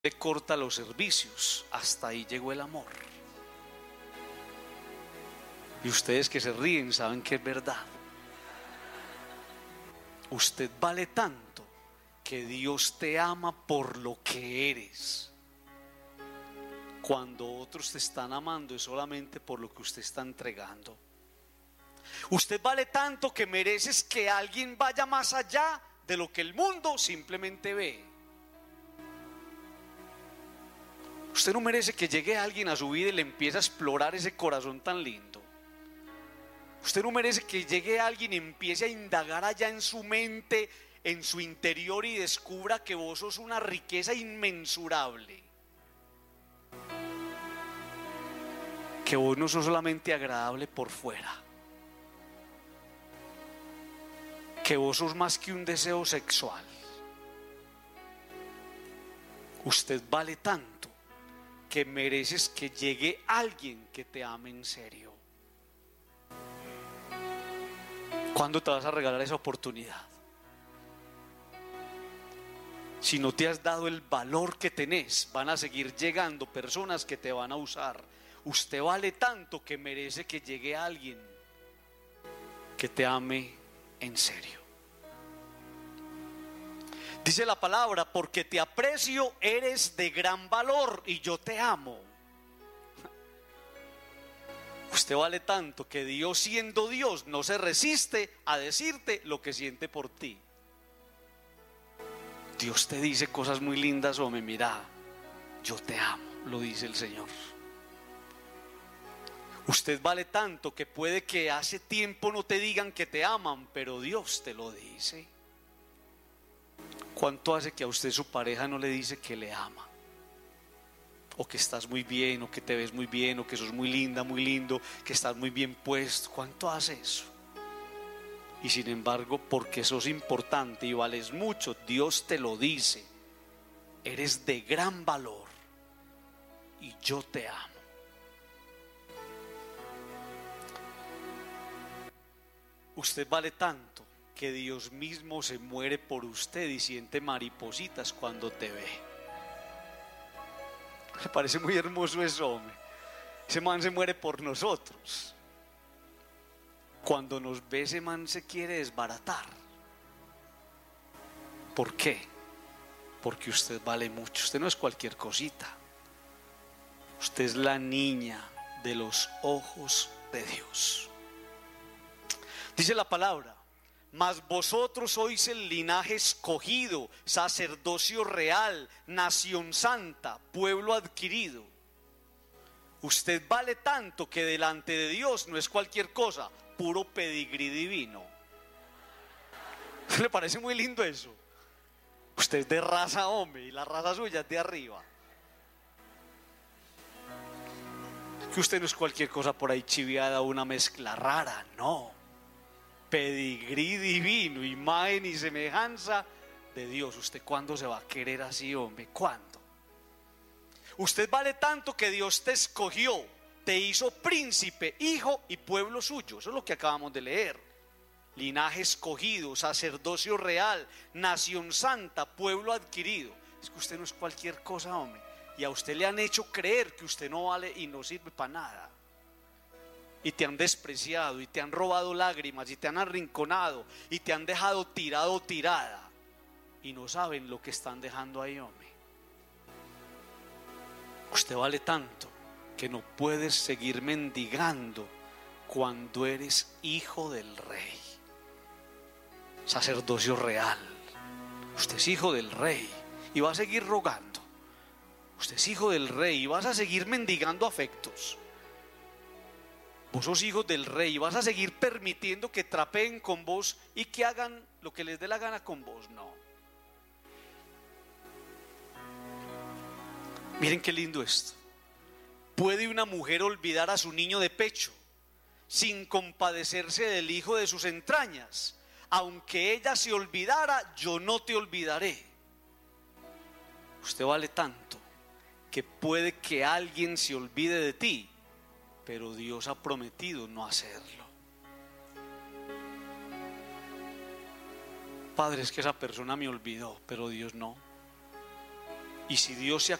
le corta los servicios, hasta ahí llegó el amor. Y ustedes que se ríen saben que es verdad. Usted vale tanto que Dios te ama por lo que eres. Cuando otros te están amando es solamente por lo que usted está entregando. Usted vale tanto que mereces que alguien vaya más allá de lo que el mundo simplemente ve. Usted no merece que llegue alguien a su vida y le empiece a explorar ese corazón tan lindo. Usted no merece que llegue alguien y empiece a indagar allá en su mente, en su interior, y descubra que vos sos una riqueza inmensurable. Que vos no sos solamente agradable por fuera. Que vos sos más que un deseo sexual. Usted vale tanto que mereces que llegue alguien que te ame en serio. ¿Cuándo te vas a regalar esa oportunidad? Si no te has dado el valor que tenés, van a seguir llegando personas que te van a usar. Usted vale tanto que merece que llegue alguien que te ame en serio. Dice la palabra: porque te aprecio, eres de gran valor y yo te amo. Usted vale tanto que Dios, siendo Dios, no se resiste a decirte lo que siente por ti. Dios te dice cosas muy lindas, hombre. Mira, yo te amo, lo dice el Señor. Usted vale tanto que puede que hace tiempo no te digan que te aman, pero Dios te lo dice. ¿Cuánto hace que a usted su pareja no le dice que le ama? O que estás muy bien, o que te ves muy bien, o que sos muy linda, muy lindo, que estás muy bien puesto. ¿Cuánto hace eso? Y sin embargo, porque sos importante y vales mucho, Dios te lo dice: eres de gran valor y yo te amo. Usted vale tanto que Dios mismo se muere por usted y siente maripositas cuando te ve. Me parece muy hermoso eso, hombre. Ese man se muere por nosotros. Cuando nos ve, ese man se quiere desbaratar. ¿Por qué? Porque usted vale mucho. Usted no es cualquier cosita. Usted es la niña de los ojos de Dios. Dice la palabra: mas vosotros sois el linaje escogido, sacerdocio real, nación santa, pueblo adquirido. Usted vale tanto que delante de Dios no es cualquier cosa, puro pedigrí divino. ¿Le parece muy lindo eso? Usted es de raza, hombre, y la raza suya es de arriba. Que usted no es cualquier cosa por ahí chiviada, una mezcla rara, no. Pedigrí divino, imagen y semejanza de Dios. ¿Usted cuándo se va a querer así, hombre? ¿Cuándo? Usted vale tanto que Dios te escogió, te hizo príncipe, hijo y pueblo suyo. Eso es lo que acabamos de leer. Linaje escogido, sacerdocio real, nación santa, pueblo adquirido. Es que usted no es cualquier cosa, hombre. Y a usted le han hecho creer que usted no vale y no sirve para nada. Y te han despreciado, y te han robado lágrimas, y te han arrinconado, y te han dejado tirado o tirada. Y no saben lo que están dejando ahí, hombre. Usted vale tanto que no puedes seguir mendigando cuando eres hijo del rey. Sacerdocio real. Usted es hijo del rey y va a seguir rogando. Usted es hijo del rey y vas a seguir mendigando afectos. Vos sos hijos del rey y vas a seguir permitiendo que trapeen con vos y que hagan lo que les dé la gana con vos. No. Miren qué lindo esto. ¿Puede una mujer olvidar a su niño de pecho sin compadecerse del hijo de sus entrañas? Aunque ella se olvidara, yo no te olvidaré. Usted vale tanto que puede que alguien se olvide de ti, pero Dios ha prometido no hacerlo. Padre, es que esa persona me olvidó, pero Dios no. Y si Dios se